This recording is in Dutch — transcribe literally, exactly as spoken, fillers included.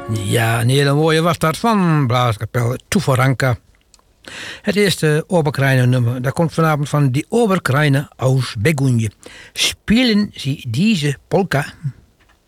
Ja, een hele mooie was dat van Blaaskapel Tuforanka. Het eerste Oberkraine nummer, dat komt vanavond van die Oberkraine aus Begunje. Spelen ze deze polka